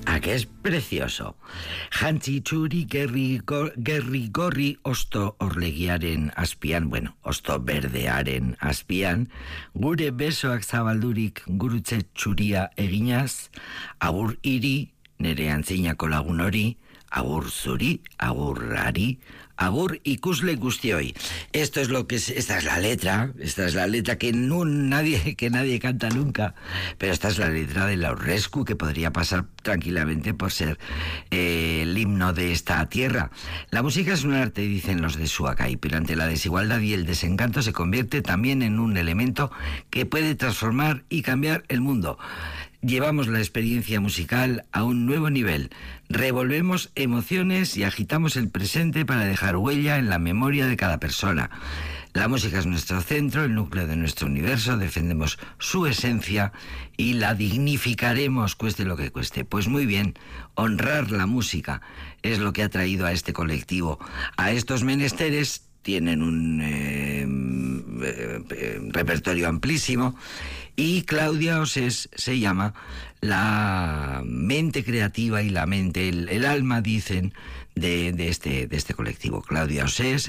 Ah, que es precioso. Jantzi txuri gerri gorri osto orlegiaren azpian, bueno, osto berdearen azpian, gure besoak zabaldurik gurutze txuria eginaz, agur hiri, nere antzinako lagun hori, agur zuri, agurrari, agur ikusle guztioi. Esta es la letra que nadie canta nunca, pero esta es la letra de Laurescu, que podría pasar tranquilamente por ser el himno de esta tierra. La música es un arte, dicen los de Suacay, pero ante la desigualdad y el desencanto se convierte también en un elemento que puede transformar y cambiar el mundo. Llevamos la experiencia musical a un nuevo nivel. Revolvemos emociones y agitamos el presente para dejar huella en la memoria de cada persona. La música es nuestro centro, el núcleo de nuestro universo. Defendemos su esencia y la dignificaremos, cueste lo que cueste. Pues muy bien, honrar la música es lo que ha traído a este colectivo a estos menesteres. Tienen un repertorio amplísimo. Y Claudia Osés se llama la mente creativa y la mente, el alma, dicen, de este colectivo. Claudia Osés